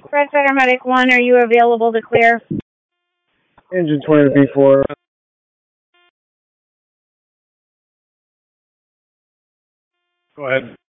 Red Paramedic 1, are you available to clear? Engine 20 to B4. Go ahead.